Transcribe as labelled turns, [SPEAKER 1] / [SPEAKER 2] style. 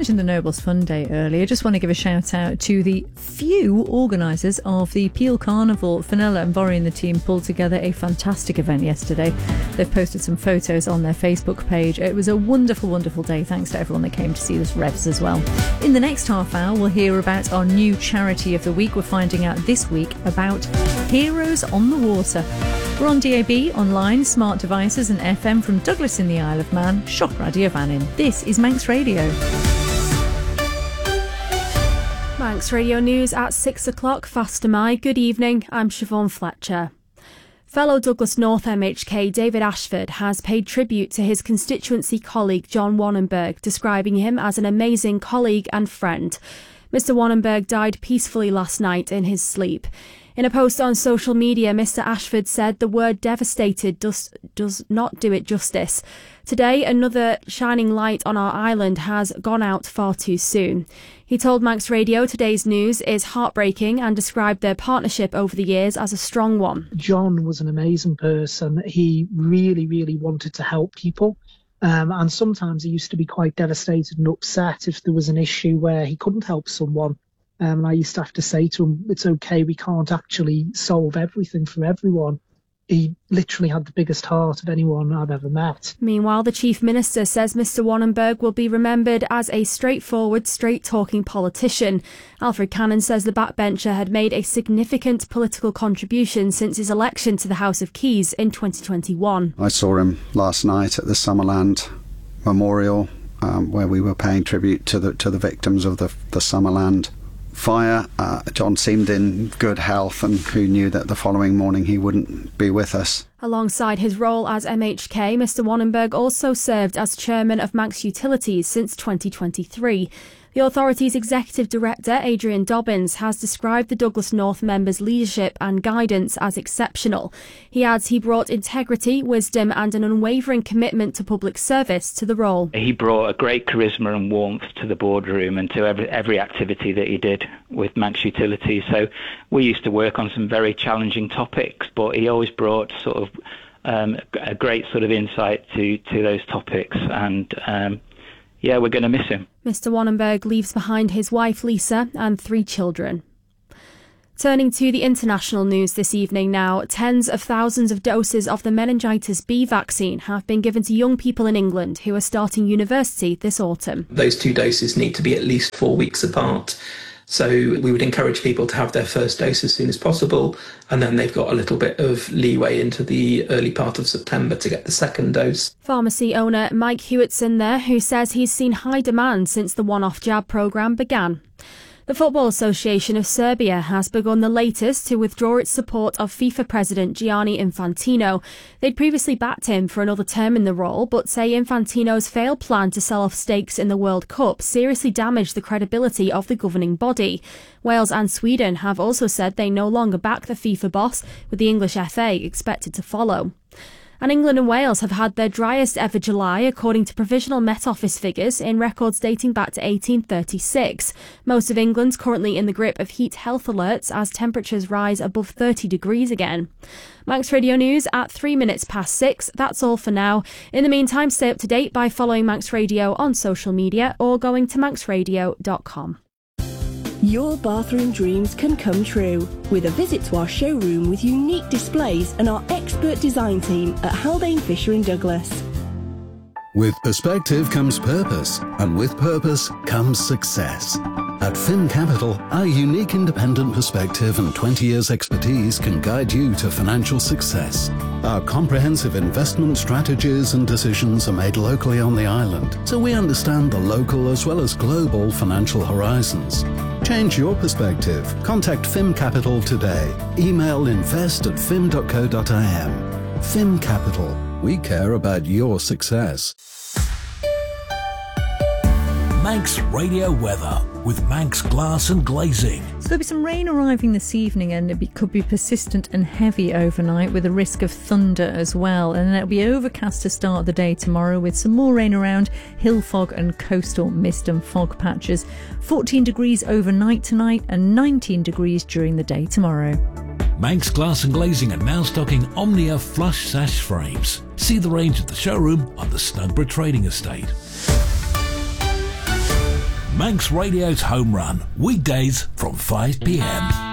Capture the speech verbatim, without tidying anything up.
[SPEAKER 1] mentioned the Nobles Fun Day earlier. Just want to give a shout out to the few organisers of the Peel Carnival. Fenella and Vori and the team pulled together a fantastic event yesterday. They've posted some photos on their Facebook page. It was a wonderful, wonderful day. Thanks to everyone that came to see us revs as well. In the next half hour, we'll hear about our new charity of the week. We're finding out this week about Heroes on the Water. We're on D A B, online, smart devices and F M from Douglas in the Isle of Man, Shock Radio Vannin. This is Manx Radio.
[SPEAKER 2] Manx Radio News at six o'clock, Faster Mai. Good evening, I'm Siobhan Fletcher. Fellow Douglas North M H K David Ashford has paid tribute to his constituency colleague John Wannenberg, describing him as an amazing colleague and friend. Mister Wannenberg died peacefully last night in his sleep. In a post on social media, Mister Ashford said the word devastated does, does not do it justice. Today, another shining light on our island has gone out far too soon. He told Manx Radio today's news is heartbreaking and described their partnership over the years as a strong one.
[SPEAKER 3] John was an amazing person. He really, really wanted to help people. Um, and sometimes he used to be quite devastated and upset if there was an issue where he couldn't help someone. Um, and I used to have to say to him, it's okay, we can't actually solve everything for everyone. He literally had the biggest heart of anyone I've ever met.
[SPEAKER 2] Meanwhile, the Chief Minister says Mister Wannenberg will be remembered as a straightforward, straight-talking politician. Alfred Cannon says the backbencher had made a significant political contribution since his election to the House of Keys in twenty twenty-one.
[SPEAKER 4] I saw him last night at the Summerland Memorial, um, where we were paying tribute to the to the victims of the, the Summerland fire. Uh, John seemed in good health, and who knew that the following morning he wouldn't be with us.
[SPEAKER 2] Alongside his role as M H K, Mister Wannenberg also served as chairman of Manx Utilities since twenty twenty-three. The authority's executive director, Adrian Dobbins, has described the Douglas North members' leadership and guidance as exceptional. He adds he brought integrity, wisdom and an unwavering commitment to public service to the role.
[SPEAKER 5] He brought a great charisma and warmth to the boardroom and to every, every activity that he did with Manx Utilities. So we used to work on some very challenging topics, but he always brought sort of um, a great sort of insight to, to those topics, and um, yeah, we're going to miss him.
[SPEAKER 2] Mister Wannenberg leaves behind his wife Lisa and three children. Turning to the international news this evening now, tens of thousands of doses of the meningitis B vaccine have been given to young people in England who are starting university this autumn.
[SPEAKER 6] Those two doses need to be at least four weeks apart. So we would encourage people to have their first dose as soon as possible, and then they've got a little bit of leeway into the early part of September to get the second dose.
[SPEAKER 2] Pharmacy owner Mike Hewitson there, who says he's seen high demand since the one-off jab programme began. The Football Association of Serbia has begun the latest to withdraw its support of FIFA President Gianni Infantino. They'd previously backed him for another term in the role, but say Infantino's failed plan to sell off stakes in the World Cup seriously damaged the credibility of the governing body. Wales and Sweden have also said they no longer back the FIFA boss, with the English F A expected to follow. And England and Wales have had their driest ever July, according to provisional Met Office figures in records dating back to eighteen thirty-six. Most of England's currently in the grip of heat health alerts as temperatures rise above thirty degrees again. Manx Radio News at three minutes past six. That's all for now. In the meantime, stay up to date by following Manx Radio on social media or going to manx radio dot com.
[SPEAKER 7] Your bathroom dreams can come true with a visit to our showroom with unique displays and our expert design team at Haldane Fisher in Douglas.
[SPEAKER 8] With perspective comes purpose, and with purpose comes success. At Fin Capital, our unique independent perspective and twenty years expertise can guide you to financial success. Our comprehensive investment strategies and decisions are made locally on the island, so we understand the local as well as global financial horizons. Change your perspective. Contact Fin Capital today. Email invest at fin dot co dot i m. Fin Capital. We care about your success.
[SPEAKER 9] Manx Radio weather with Manx Glass and Glazing.
[SPEAKER 1] So there'll be some rain arriving this evening, and it be, could be persistent and heavy overnight with a risk of thunder as well. And then it'll be overcast to start the day tomorrow with some more rain around, hill fog and coastal mist and fog patches. fourteen degrees overnight tonight and nineteen degrees during the day tomorrow.
[SPEAKER 9] Manx Glass and Glazing are now stocking Omnia flush sash frames. See the range at the showroom on the Snugborough Trading Estate. Manx Radio's Home Run, weekdays from five p m.